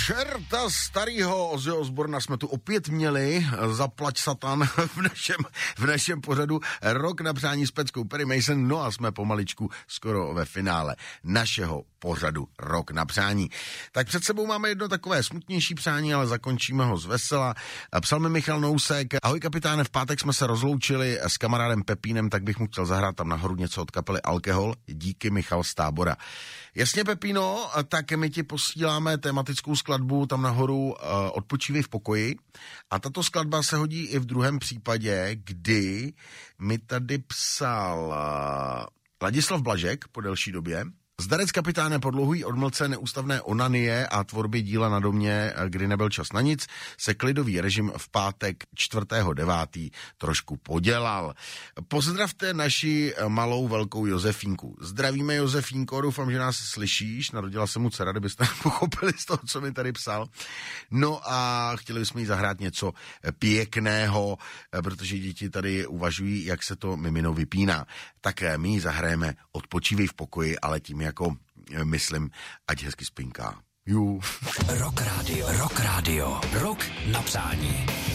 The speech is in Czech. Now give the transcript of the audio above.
Čerta starýho Ozzyho Osborna jsme tu opět měli, zaplať satan v našem pořadu Rok na přání s Peckou Perry Mason, no a jsme pomaličku skoro ve finále našeho pořadu Rok na přání. Tak před sebou máme jedno takové smutnější přání, ale zakončíme ho z vesela. Psal mi Michal Nousek: ahoj kapitáne, v pátek jsme se rozloučili s kamarádem Pepínem, tak bych mu chtěl zahrát tam nahoru něco od kapely Alkohol. Díky, Michal z Tábora. Jasně, Pepíno, tak my ti posíláme tematickou skladbu tam nahoru Odpočívej v pokoji. A tato skladba se hodí i v druhém případě, kdy mi tady psal Ladislav Blažek po delší době. Zdarec kapitáne, po dlouhý odmlce neústavné onanie a tvorbě díla na domě, kdy nebyl čas na nic, se klidový režim v pátek 4.9. trošku podělal. Pozdravte naši malou velkou Josefínku. Zdravíme, Josefínko, doufám, že nás slyšíš. Narodila se mu dcera, kdybyste pochopili z toho, co mi tady psal. No a chtěli bychom jí zahrát něco pěkného, protože děti tady uvažují, jak se to mimino vypíná. Tak my jí zahrajeme Odpočívej v pokoji, ale tím jako myslím, ať hezky spinká. Rock Radio, rok na přání.